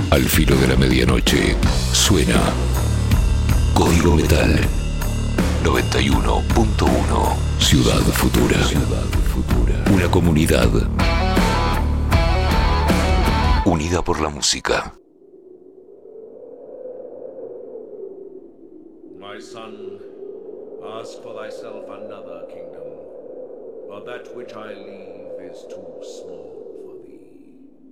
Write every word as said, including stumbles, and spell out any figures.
Al filo de la medianoche suena Código Metal noventa y uno punto uno Ciudad Futura. Ciudad Futura. Una comunidad unida por la música. My son, ask for thyself another kingdom, for that which I leave is too small.